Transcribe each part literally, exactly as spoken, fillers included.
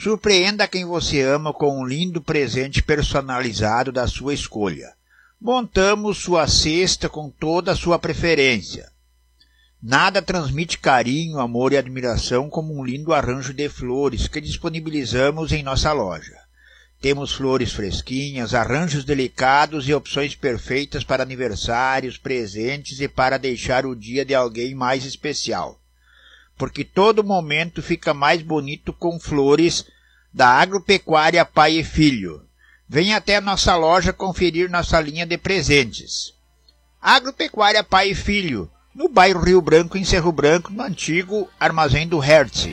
Surpreenda quem você ama com um lindo presente personalizado da sua escolha. Montamos sua cesta com toda a sua preferência. Nada transmite carinho, amor e admiração como um lindo arranjo de flores que disponibilizamos em nossa loja. Temos flores fresquinhas, arranjos delicados e opções perfeitas para aniversários, presentes e para deixar o dia de alguém mais especial. Porque todo momento fica mais bonito com flores da Agropecuária Pai e Filho. Venha até a nossa loja conferir nossa linha de presentes. Agropecuária Pai e Filho, no bairro Rio Branco, em Cerro Branco, no antigo Armazém do Hertz.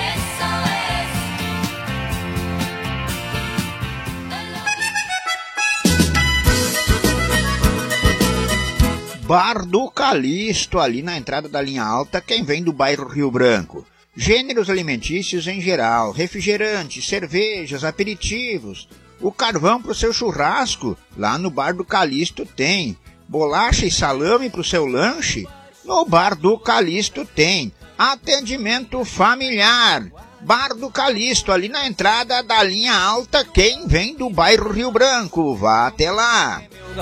Bar do Calixto, ali na entrada da linha alta, quem vem do bairro Rio Branco. Gêneros alimentícios em geral, refrigerantes, cervejas, aperitivos. O carvão para o seu churrasco, lá no Bar do Calixto tem. Bolacha e salame para o seu lanche, no Bar do Calixto tem. Atendimento familiar. Bar do Calixto, ali na entrada da linha alta, quem vem do bairro Rio Branco. Vá até lá.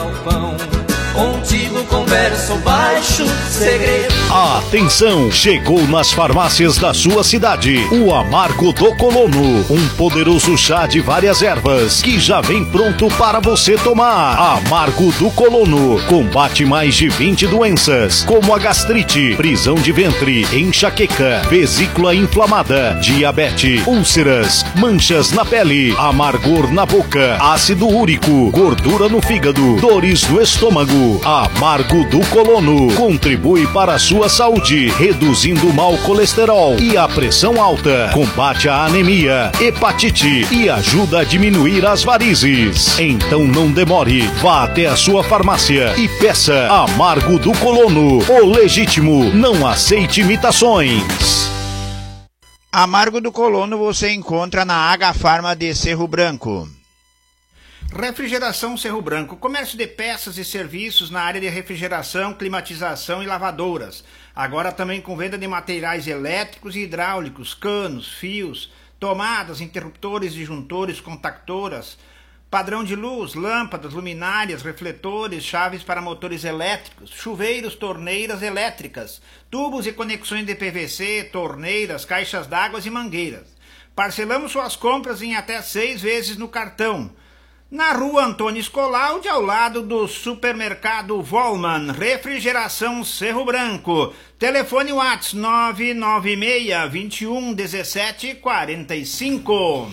Contigo converso baixo segredo. Atenção, chegou nas farmácias da sua cidade o Amargo do Colono, um poderoso chá de várias ervas que já vem pronto para você tomar. Amargo do Colono combate mais de vinte doenças, como a gastrite, prisão de ventre, enxaqueca, vesícula inflamada, diabetes, úlceras, manchas na pele, amargor na boca, ácido úrico, gordura no fígado, dores no estômago. Amargo do Colono contribui para a sua saúde, reduzindo o mau colesterol e a pressão alta, combate a anemia, hepatite e ajuda a diminuir as varizes. Então não demore, vá até a sua farmácia e peça Amargo do Colono, o legítimo, não aceite imitações. Amargo do Colono você encontra na Agafarma de Cerro Branco. Refrigeração Cerro Branco, comércio de peças e serviços na área de refrigeração, climatização e lavadouras. Agora também com venda de materiais elétricos e hidráulicos, canos, fios, tomadas, interruptores, disjuntores, contactoras, padrão de luz, lâmpadas, luminárias, refletores, chaves para motores elétricos, chuveiros, torneiras elétricas, tubos e conexões de P V C, torneiras, caixas d'água e mangueiras. Parcelamos suas compras em até seis vezes no cartão. Na rua Antônio Escolaldi, ao lado do supermercado Volman, refrigeração Cerro Branco. Telefone WhatsApp nove nove seis, dois um, um sete, quatro cinco.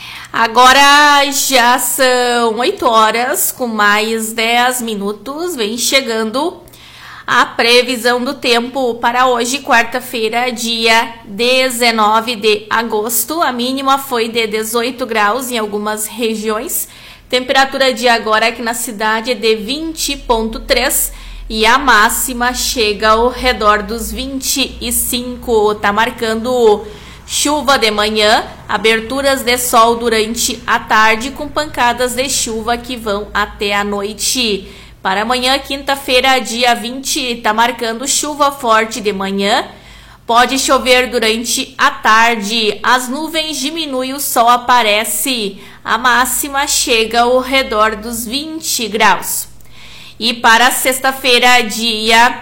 Agora já são oito horas com mais dez minutos. Vem chegando a previsão do tempo para hoje, quarta-feira, dia dezenove de agosto. A mínima foi de dezoito graus em algumas regiões. Temperatura de agora aqui na cidade é de vinte vírgula três e a máxima chega ao redor dos vinte e cinco. Tá marcando chuva de manhã, aberturas de sol durante a tarde com pancadas de chuva que vão até a noite. Para amanhã, quinta-feira, dia vinte, tá marcando chuva forte de manhã. Pode chover durante a tarde, as nuvens diminuem, o sol aparece. A máxima chega ao redor dos vinte graus. E para sexta-feira, dia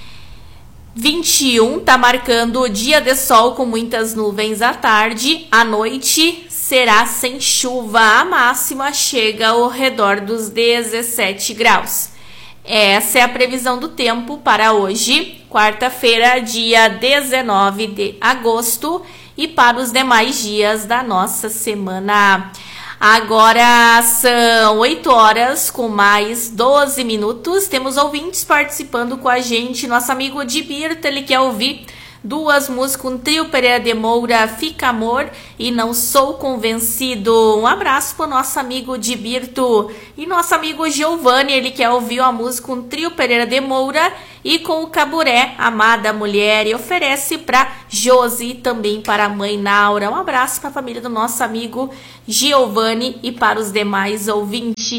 vinte e um, tá marcando dia de sol com muitas nuvens à tarde. À noite será sem chuva. A máxima chega ao redor dos dezessete graus. Essa é a previsão do tempo para hoje, quarta-feira, dia dezenove de agosto, e para os demais dias da nossa semana. Agora são oito horas com mais doze minutos. Temos ouvintes participando com a gente. Nosso amigo Dibirto, ele quer ouvir duas músicas, um trio Pereira de Moura, Fica Amor e Não Sou Convencido. Um abraço pro nosso amigo Dibirto. E nosso amigo Giovanni, ele quer ouvir a música, um trio Pereira de Moura e com o Caburé, Amada Mulher, e oferece para Josi e também para a mãe Naura. Um abraço para a família do nosso amigo Giovanni e para os demais ouvintes.